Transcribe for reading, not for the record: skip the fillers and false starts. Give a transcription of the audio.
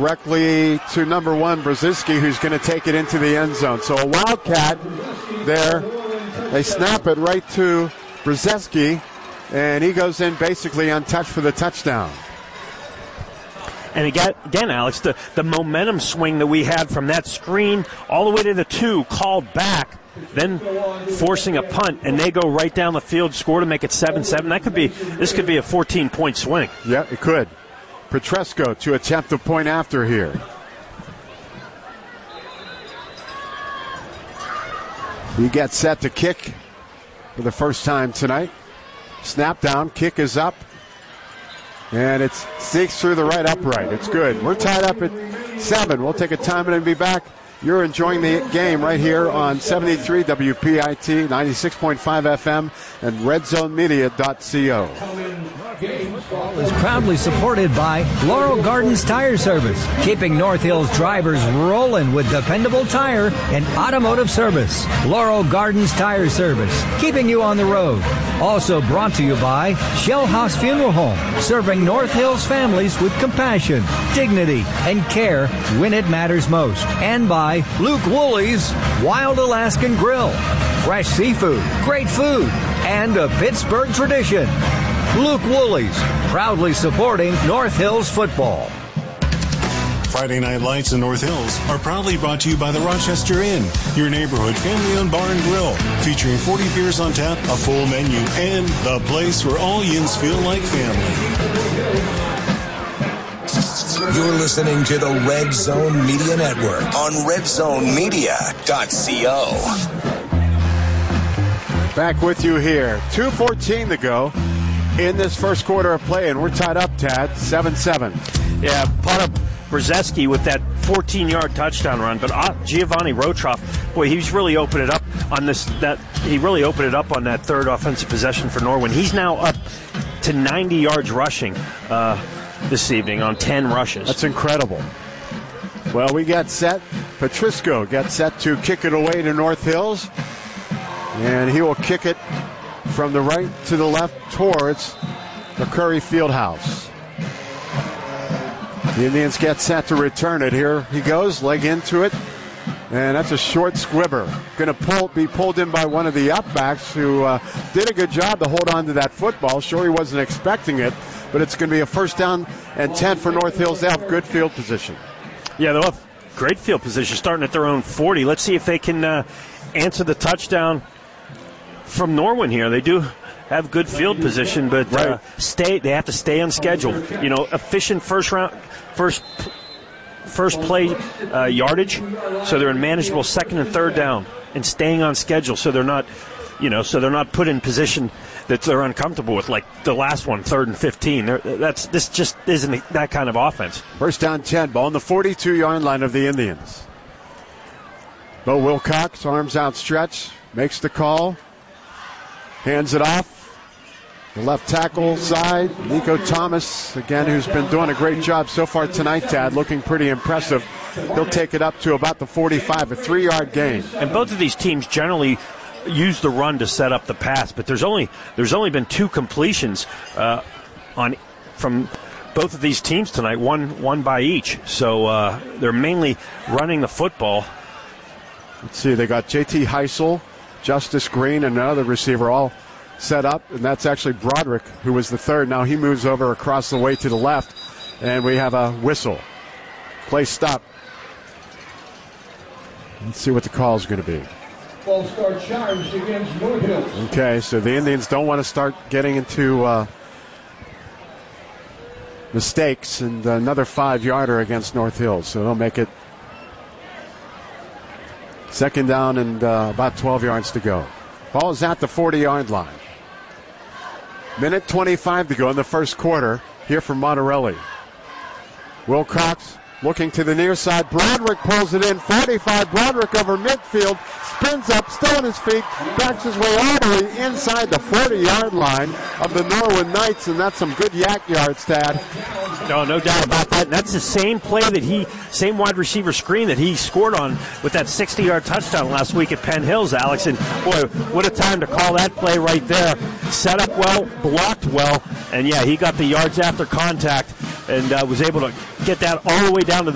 directly to number 1, Brzezinski, who's going to take it into the end zone. So a wildcat there. They snap it right to Brzezinski, and he goes in basically untouched for the touchdown. And again, Alex, the momentum swing that we had from that screen all the way to the 2, called back, then forcing a punt, and they go right down the field, score to make it 7-7. This could be a 14-point swing. Yeah, it could. Petresco to attempt the point after here. He gets set to kick for the first time tonight. Snap down, kick is up, and it sneaks through the right upright. It's good. We're tied up at 7. We'll take a time and be back. You're enjoying the game right here on 73 WPIT, 96.5 FM, and redzonemedia.co. Is proudly supported by Laurel Gardens Tire Service, keeping North Hills drivers rolling with dependable tire and automotive service. Laurel Gardens Tire Service, keeping you on the road. Also brought to you by Shell House Funeral Home, serving North Hills families with compassion, dignity, and care when it matters most. And by Luke Woolley's Wild Alaskan Grill, fresh seafood, great food, and a Pittsburgh tradition. Luke Woolley's, proudly supporting North Hills football. Friday Night Lights in North Hills are proudly brought to you by the Rochester Inn, your neighborhood family-owned bar and grill, featuring 40 beers on tap, a full menu, and the place where all yins feel like family. You're listening to the Red Zone Media Network on redzonemedia.co. Back with you here. 2:14 to go in this first quarter of play, and we're tied up, Tad, 7-7. Yeah, part of Brzezinski with that 14-yard touchdown run, but Giovanni Rotroff, boy, he's really opened it up on he really opened it up on that third offensive possession for Norwin. He's now up to 90 yards rushing this evening on 10 rushes. That's incredible. Well, we got set. Petrisco gets set to kick it away to North Hills, and he will kick it from the right to the left towards the Curry Fieldhouse. The Indians get set to return it. Here he goes, leg into it, and that's a short squibber. Going to be pulled in by one of the upbacks who did a good job to hold on to that football. Sure, he wasn't expecting it, but it's going to be a first down and 10 for North Hills. They have good field position. Yeah, they'll have great field position starting at their own 40. Let's see if they can answer the touchdown from Norwin here. They do have good field position, but they have to stay on schedule. You know, efficient first play yardage, so they're in manageable second and third down and staying on schedule, so they're not put in position that they're uncomfortable with, like the last one, 3rd and 15. This just isn't that kind of offense. First down 10, ball on the 42-yard line of the Indians. Bo Wilcox, arms outstretched, makes the call, hands it off. The left tackle side, Nico Thomas, again, who's been doing a great job so far tonight, Tad, looking pretty impressive. He'll take it up to about the 45, a 3-yard gain. And both of these teams generally use the run to set up the pass, but there's only been 2 completions from both of these teams tonight, one by each. So they're mainly running the football. Let's see, they got J.T. Heisel, Justice Green, and another receiver all set up, and that's actually Broderick, who was the third. Now he moves over across the way to the left, and we have a whistle. Play stop. Let's see what the call is going to be. False start charged against North Hills. Okay, so the Indians don't want to start getting into mistakes, and another 5-yarder against North Hills, so they'll make it second down and about 12 yards to go. Ball is at the 40-yard line. Minute 25 to go in the first quarter here from Monterelli. Wilcox looking to the near side. Broderick pulls it in. 45. Broderick over midfield. Spins up, still on his feet. Backs his way all the way inside the 40-yard line of the Norwood Knights, and that's some good yak yards, Tad. No doubt about that. That's the same play same wide receiver screen that he scored on with that 60-yard touchdown last week at Penn Hills, Alex. And boy, what a time to call that play right there. Set up well, blocked well, and yeah, he got the yards after contact and was able to get that all the way down to